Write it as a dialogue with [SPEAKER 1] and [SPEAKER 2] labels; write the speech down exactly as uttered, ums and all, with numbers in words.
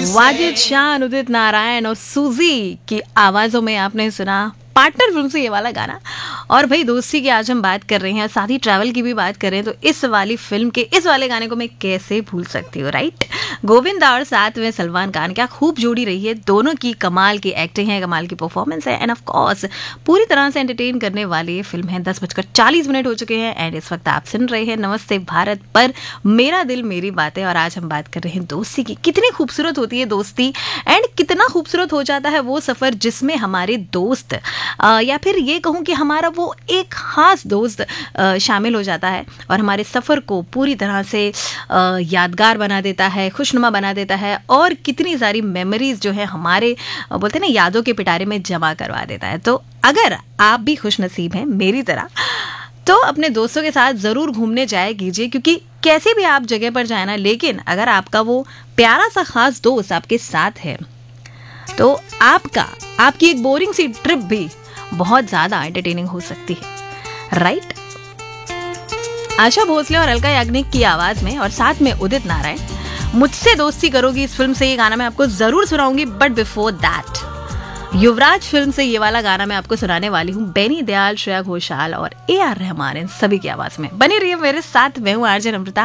[SPEAKER 1] वाजिद शान, उदित नारायण और सूजी की आवाजों में आपने सुना पार्टनर फिल्म से ये वाला गाना। और भाई दोस्ती की आज हम बात कर रहे हैं, साथ ही ट्रैवल की भी बात कर रहे हैं, तो इस वाली फिल्म के इस वाले गाने को मैं कैसे भूल सकती हूँ, राइट। गोविंदा और साथ में सलमान खान, क्या खूब जोड़ी रही है दोनों की। कमाल की एक्टिंग है, कमाल की परफॉर्मेंस है, एंड ऑफ कोर्स पूरी तरह से एंटरटेन करने वाली ये फिल्म है। दस बजकर चालीस मिनट हो चुके हैं एंड इस वक्त आप सुन रहे हैं नमस्ते भारत पर मेरा दिल मेरी बातें। और आज हम बात कर रहे हैं दोस्ती की। कितनी खूबसूरत होती है दोस्ती एंड कितना खूबसूरत हो जाता है वो सफर जिसमें हमारे दोस्त आ, या फिर ये कहूँ कि हमारा वो एक खास दोस्त आ, शामिल हो जाता है और हमारे सफ़र को पूरी तरह से आ, यादगार बना देता है, खुशनुमा बना देता है और कितनी सारी मेमोरीज जो है हमारे आ, बोलते हैं ना यादों के पिटारे में जमा करवा देता है। तो अगर आप भी खुश नसीब हैं मेरी तरह तो अपने दोस्तों के साथ ज़रूर घूमने जाया कीजिए, क्योंकि कैसे भी आप जगह पर जाए ना, लेकिन अगर आपका वो प्यारा सा खास दोस्त आपके साथ है तो आपका आपकी एक बोरिंग सी ट्रिप भी बहुत ज्यादा एंटरटेनिंग हो सकती है, राइट। आशा भोसले और अलका याग्निक की आवाज में और साथ में उदित नारायण, मुझसे दोस्ती करोगी इस फिल्म से ये गाना मैं आपको जरूर सुनाऊंगी। But before that Yuvraj film से ये वाला गाना मैं आपको सुनाने वाली हूँ, बेनी दयाल, श्रेया घोषाल और ए आर रहमान इन सभी की आवाज में। बनी रहिए मेरे साथ, मैं हूँ आरजे अमृता।